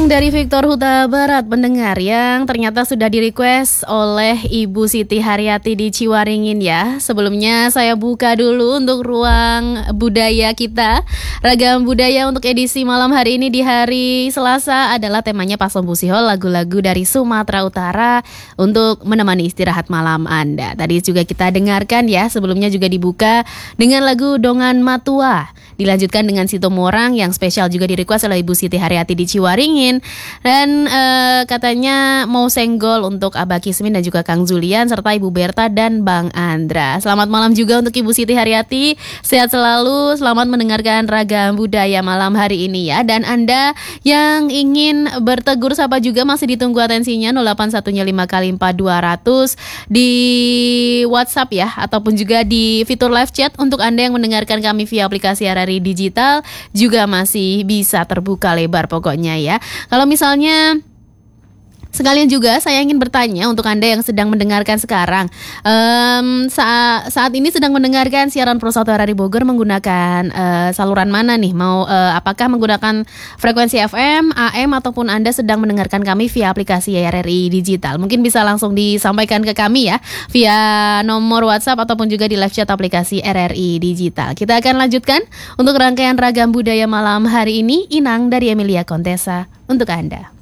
Inang dari Victor Huta Barat, pendengar yang ternyata sudah di-request oleh Ibu Siti Haryati di Ciwaringin ya. Sebelumnya saya buka dulu untuk ruang budaya kita. Ragam budaya untuk edisi malam hari ini di hari Selasa adalah temanya Paslon Busihol, lagu-lagu dari Sumatera Utara untuk menemani istirahat malam Anda. Tadi juga kita dengarkan ya, sebelumnya juga dibuka dengan lagu Dongan Matua. Dilanjutkan dengan Sito Morang yang spesial juga di-request oleh Ibu Siti Haryati di Ciwaringin. Dan katanya mau senggol untuk Abah Kismin dan juga Kang Julian serta Ibu Berta dan Bang Andra. Selamat malam juga untuk Ibu Siti Haryati. Sehat selalu, selamat mendengarkan ragam budaya malam hari ini ya. Dan Anda yang ingin bertegur sapa juga masih ditunggu atensinya 0815 kali 4200 di WhatsApp ya, ataupun juga di fitur live chat untuk Anda yang mendengarkan kami via aplikasi RRI Digital juga masih bisa terbuka lebar pokoknya ya. Kalau misalnya sekalian juga saya ingin bertanya untuk Anda yang sedang mendengarkan sekarang, saat ini sedang mendengarkan siaran Pro 1 RRI Bogor menggunakan saluran mana nih? Apakah menggunakan frekuensi FM, AM, ataupun Anda sedang mendengarkan kami via aplikasi RRI Digital? Mungkin bisa langsung disampaikan ke kami ya via nomor WhatsApp ataupun juga di live chat aplikasi RRI Digital. Kita akan lanjutkan untuk rangkaian ragam budaya malam hari ini. Inang dari Emilia Contessa untuk Anda.